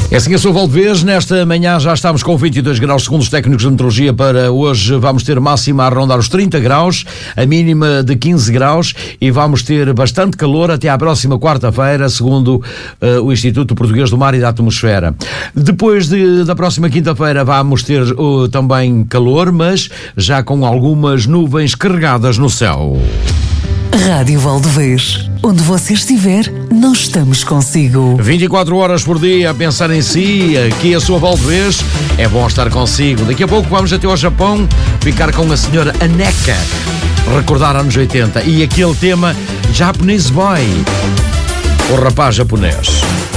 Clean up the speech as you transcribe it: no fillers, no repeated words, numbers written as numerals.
É assim a sua Valdevez. Nesta manhã já estamos com 22 graus segundo os técnicos de meteorologia. Para hoje vamos ter máxima a rondar os 30 graus, a mínima de 15 graus e vamos ter bastante calor até à próxima quarta-feira, segundo o Instituto Português do Mar e da Atmosfera. Depois da próxima quinta-feira vamos ter também calor, mas já com algumas nuvens carregadas no céu. Rádio Valdevez, onde você estiver, nós estamos consigo. 24 horas por dia a pensar em si, aqui a sua Valdevez, é bom estar consigo. Daqui a pouco vamos até ao Japão, ficar com a senhora Aneka, recordar anos 80 e aquele tema Japanese Boy, o rapaz japonês.